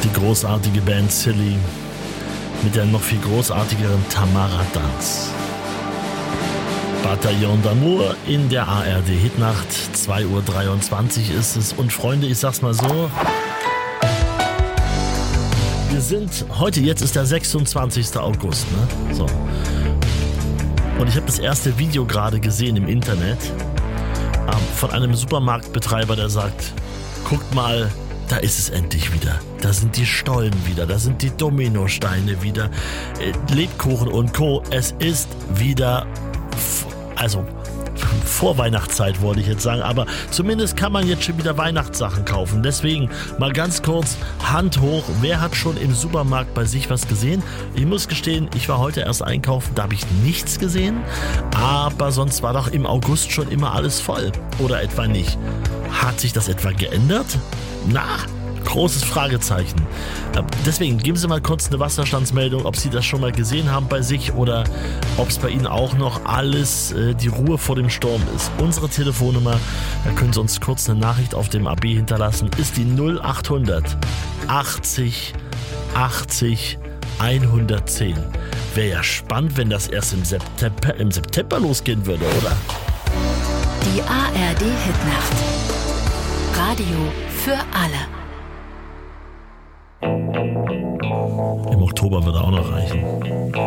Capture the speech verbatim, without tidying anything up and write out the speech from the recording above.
die großartige Band Silly mit der noch viel großartigeren Tamara Danz. Bataillon d'Amour in der A R D-Hitnacht. zwei Uhr dreiundzwanzig ist es. Und Freunde, ich sag's mal so, wir sind heute, jetzt ist der sechsundzwanzigster August, ne? So. Und ich habe das erste Video gerade gesehen im Internet äh, von einem Supermarktbetreiber, der sagt, guckt mal, da ist es endlich wieder. Da sind die Stollen wieder, da sind die Dominosteine wieder, äh, Lebkuchen und Co. Es ist wieder, f- also vor Weihnachtszeit wollte ich jetzt sagen, aber zumindest kann man jetzt schon wieder Weihnachtssachen kaufen. Deswegen mal ganz kurz Hand hoch, wer hat schon im Supermarkt bei sich was gesehen? Ich muss gestehen, ich war heute erst einkaufen, da habe ich nichts gesehen, aber sonst war doch im August schon immer alles voll. Oder etwa nicht? Hat sich das etwa geändert? Na, großes Fragezeichen. Deswegen geben Sie mal kurz eine Wasserstandsmeldung, ob Sie das schon mal gesehen haben bei sich oder ob es bei Ihnen auch noch alles äh, die Ruhe vor dem Sturm ist. Unsere Telefonnummer, da können Sie uns kurz eine Nachricht auf dem A B hinterlassen, ist die null achthundert achtzig achtzig hundertzehn. Wäre ja spannend, wenn das erst im September, im September losgehen würde, oder? Die A R D-Hitnacht. Radio für alle. Im Oktober wird er auch noch reichen.